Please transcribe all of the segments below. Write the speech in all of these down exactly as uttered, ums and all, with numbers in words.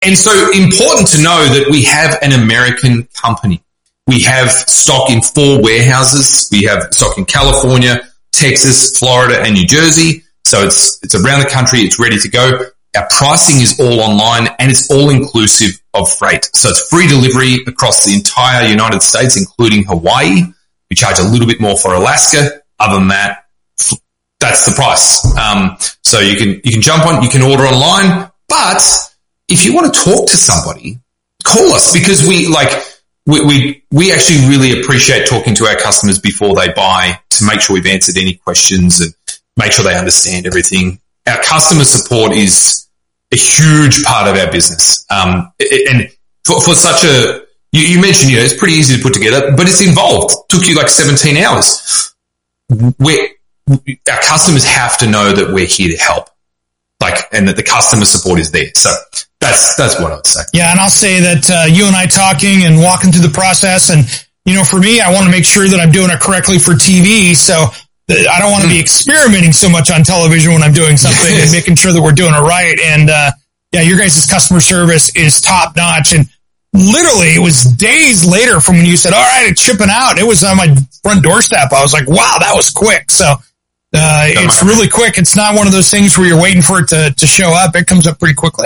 and so important to know that we have an American company. We have stock in four warehouses. We have stock in California, Texas, Florida, and New Jersey. So it's it's around the country. It's ready to go. Our pricing is all online, and it's all inclusive of freight. So it's free delivery across the entire United States, including Hawaii. We charge a little bit more for Alaska. Other than that, that's the price. Um, so you can you can jump on, you can order online. But if you want to talk to somebody, call us, because we like we we, we actually really appreciate talking to our customers before they buy, to make sure we've answered any questions and make sure they understand everything. Our customer support is a huge part of our business. Um, and for, for such a, you, you mentioned, you know, it's pretty easy to put together, but it's involved. It took you like seventeen hours. We're, our customers have to know that we're here to help, like, and that the customer support is there. So that's, that's what I would say. Yeah. And I'll say that, uh, you and I talking and walking through the process, and, you know, for me, I want to make sure that I'm doing it correctly for T V. So I don't want to be experimenting so much on television when I'm doing something, and making sure that we're doing it right. And, uh, yeah, your guys' customer service is top notch. And literally, it was days later from when you said, all right, it's shipping out. It was on my front doorstep. I was like, wow, that was quick. So, uh, it's really quick. It's not one of those things where you're waiting for it to, to show up. It comes up pretty quickly.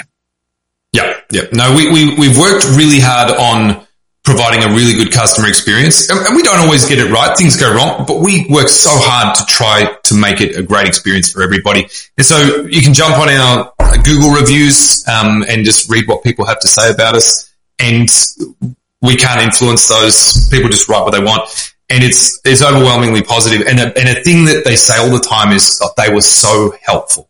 Yeah. Yeah. No, we, we, we've worked really hard on providing a really good customer experience. And we don't always get it right. Things go wrong, but we work so hard to try to make it a great experience for everybody. And so you can jump on our Google reviews, um, and just read what people have to say about us. And we can't influence those. People just write what they want. And it's, it's overwhelmingly positive. And a, and a thing that they say all the time is that they were so helpful.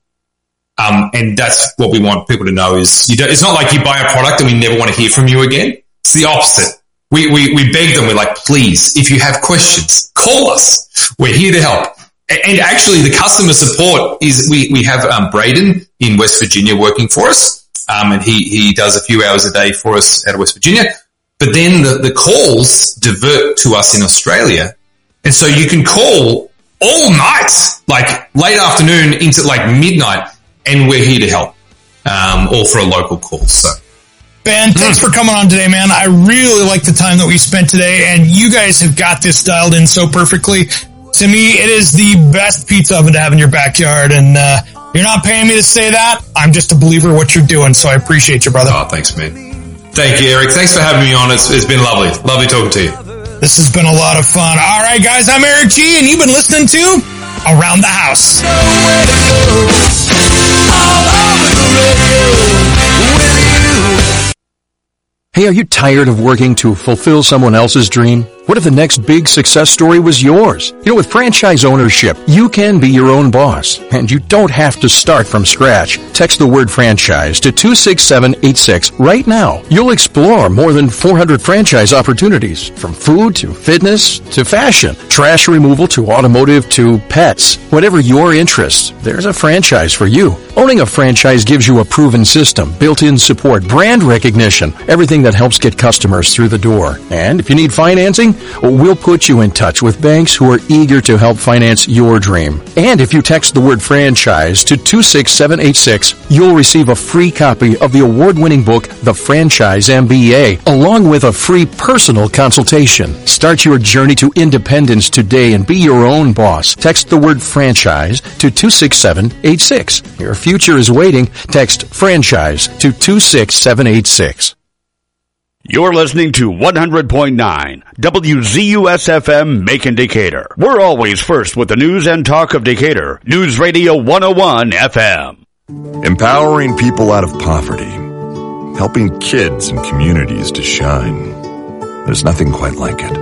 Um, and that's what we want people to know is you don't, it's not like you buy a product and we never want to hear from you again. It's the opposite. We, we, we beg them. We're like, please, if you have questions, call us. We're here to help. And actually the customer support is, we, we have, um, Braden in West Virginia working for us. Um, and he, he does a few hours a day for us out of West Virginia. But then the, the calls divert to us in Australia. And so you can call all night, like late afternoon into like midnight, and we're here to help, um, or for a local call. So. Ben, thanks for coming on today, man. I really like the time that we spent today, and you guys have got this dialed in so perfectly. To me, it is the best pizza oven to have in your backyard, and uh, you're not paying me to say that. I'm just a believer in what you're doing, so I appreciate you, brother. Oh, thanks, man. Thank you, Eric. Thanks for having me on. It's, it's been lovely. Lovely talking to you. This has been a lot of fun. All right, guys, I'm Eric G, and you've been listening to Around the House. Hey, are you tired of working to fulfill someone else's dream? What if the next big success story was yours? You know, with franchise ownership, you can be your own boss, and you don't have to start from scratch. Text the word franchise to two six seven eight six right now. You'll explore more than four hundred franchise opportunities, from food to fitness to fashion, trash removal to automotive to pets. Whatever your interests, there's a franchise for you. Owning a franchise gives you a proven system, built-in support, brand recognition, everything that helps get customers through the door. And if you need financing, we'll put you in touch with banks who are eager to help finance your dream. And if you text the word franchise to two six seven eight six, you'll receive a free copy of the award-winning book, The Franchise M B A, along with a free personal consultation. Start your journey to independence today and be your own boss. Text the word franchise to two six seven eight six. Your future is waiting. Text franchise to two six seven eight six. You're listening to one hundred point nine W Z U S F M Macon Decatur. We're always first with the news and talk of Decatur. News Radio one oh one F M. Empowering people out of poverty. Helping kids and communities to shine. There's nothing quite like it.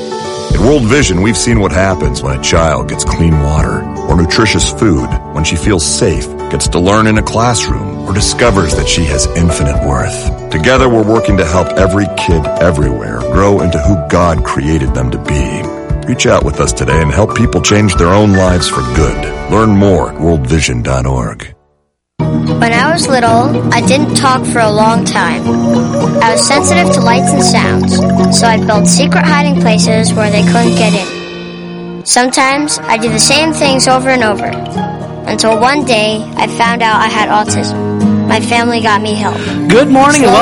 At World Vision, we've seen what happens when a child gets clean water or nutritious food, when she feels safe, gets to learn in a classroom, or discovers that she has infinite worth. Together, we're working to help every kid everywhere grow into who God created them to be. Reach out with us today and help people change their own lives for good. Learn more at world vision dot org. When I was little, I didn't talk for a long time. I was sensitive to lights and sounds, so I built secret hiding places where they couldn't get in. Sometimes I did the same things over and over, until one day I found out I had autism. my family got me help. Good morning and